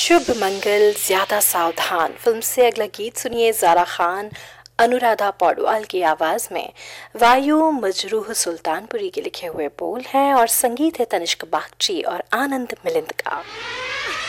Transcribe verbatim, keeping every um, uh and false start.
शुभ मंगल ज्यादा सावधान फिल्म से अगला गीत सुनिए ज़ारा खान अनुराधा पौडवाल की आवाज में। वायु मजरूह सुल्तानपुरी के लिखे हुए बोल हैं और संगीत है तनिष्क बागची और आनंद मिलिंद का।